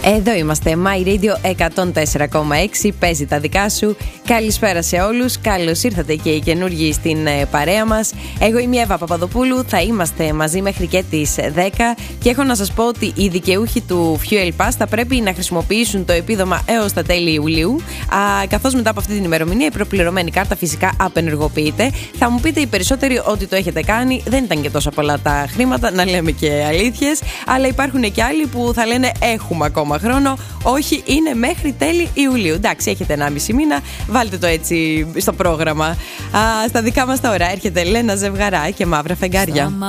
Εδώ είμαστε, My Radio 104,6. Παίζει τα δικά σου. Καλησπέρα σε όλους. Καλώς ήρθατε και οι καινούργοι στην παρέα μας. Εγώ είμαι η Εύα Παπαδοπούλου. Θα είμαστε μαζί μέχρι και τις 10. Και έχω να σας πω ότι οι δικαιούχοι του Fuel Pass θα πρέπει να χρησιμοποιήσουν το επίδομα έως τα τέλη Ιουλίου. Καθώς μετά από αυτή την ημερομηνία η προπληρωμένη κάρτα φυσικά απενεργοποιείται. Θα μου πείτε οι περισσότεροι ότι το έχετε κάνει. Δεν ήταν και τόσα πολλά τα χρήματα, να λέμε και αλήθειες. Αλλά υπάρχουν και άλλοι που θα λένε έχουμε ακόμα χρόνο. Όχι, είναι μέχρι τέλη Ιουλίου. Εντάξει, έχετε 1,5 μήνα. Βάλτε το έτσι στο πρόγραμμα. Στα δικά μας τα ώρα έρχεται Λένα Ζευγαρά και Μαύρα Φεγγάρια.